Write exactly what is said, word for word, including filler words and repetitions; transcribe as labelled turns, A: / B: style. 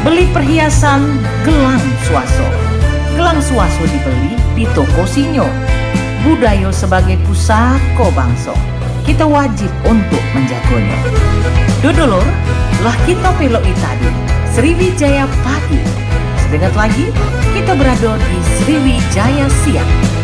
A: Beli perhiasan gelang swaso. Gelang swaso dibeli di toko Sinyo. Budaya sebagai pusako bangsa, kita wajib untuk menjaganya. Dodolor, lah kita peloi tadi Sriwijaya pagi. Sedengat lagi kita berada di Sriwijaya siang.